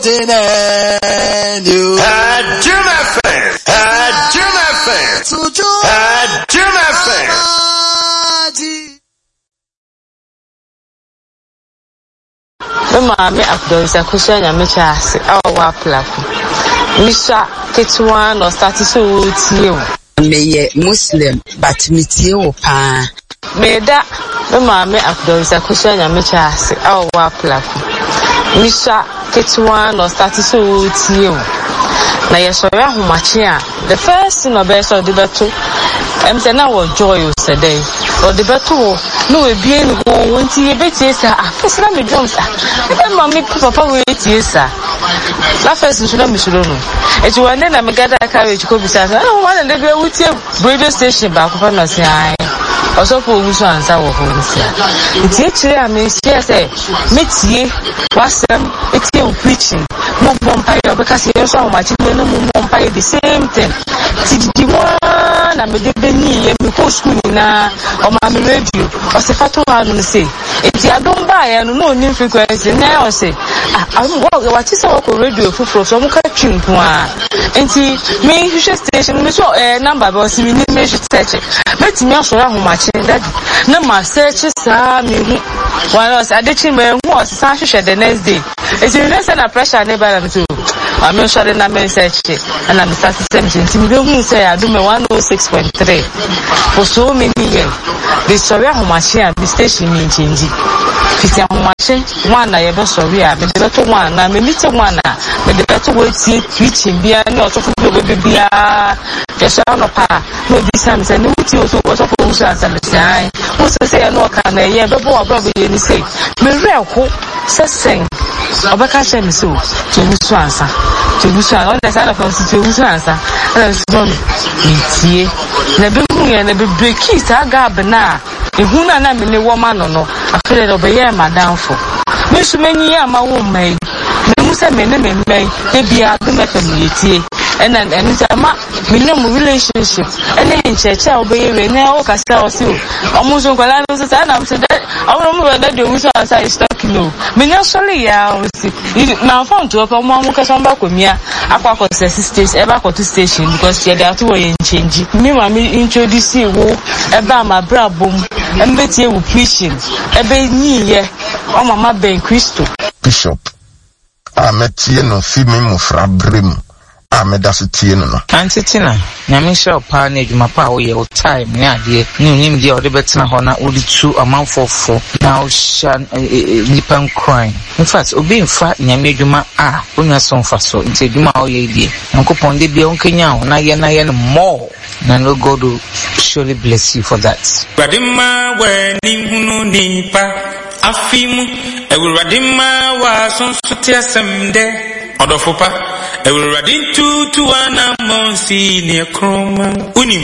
watching and you. Juma fan. Juma fan. Mama Abdulsa Kushanya Michasi, our platform. Misha Ketwan or status with you. May Muslim, but meet you, pa. May that Mama Abdulsa Kushanya Michasi, our platform. Misha Ketwan or status with you. Na yesora humachia the first thing obese o de beto say na wo joy o sedey o de beto no we bien go wonti e betie sa afese na me drums e ma me papa we tie sa la first nso na me suro no e ti wane na me gada carriage ko bisa sa no wane de be wutie radio station ba ko fa na se ai also for we so answer wo for this year tie chire am share say me tie wasem e tie o preaching mo bompa yo be ka se so humachi no bompa the same thing ti na me de beni ye me ko school na o ma me radio o se fato ha no say enti adom ba ya no no ni frequency na o say what is our radio fufuro so mo ka twinpo a enti me hwehwe station me so number ba o se me me search meti me asoro ahomachi that na ma search sa me hu one us adechi me hu o sa hwehwe the next day enti me say na pressure na ba na me too I'm not sure that I'm search and I'm starting something. Me say I do me 106.3 for so many years. The story how much here the station in change. Fiti how much one na yebo story a me the better one na me meet one na me the better way to preaching bia no so for bia just on pa no this time say no ti so for so answer me say who say no can na ye bebo abro be ni say me real ko sesen obeka say me so to so answer to busa on the side of us to busa answer and so itie na be hu ye na be break sa gab na ehu na me ne woman no afere no be ye madamfo me so many ya ma wo mai me mu se me ne me mai e bia do me fa me itie and ma me no relationship and in church I obey we na o kasa o si o mu so kwala no so na so that I mo that the busa answer is stuck no me no sorry ya o si na phone to open mo kasa mba komia akwa ko stage eba ko to station because they are to we change me ma me introduce wo eba ma brabom embeti e wo preaching ebe niye o mama ben Christo Bishop ametie no fi me mo fra brem amedase tie no no antitina nyame sha pa na adwuma pa wo ye o time ne ade ne nim dia o de betena ho na odi tu amanfofo na o sha nipan crime in fact obi mfa nyame adwuma a onwa so mfa so nti adwuma o ye die nkopon de bia onkenya ho na ye no more na no God will surely bless you for that. Radima we ni hunu nipa afimu ewuradima wa sonsuti asemde odofopa ewuradin tu ana monsi ne kroma uni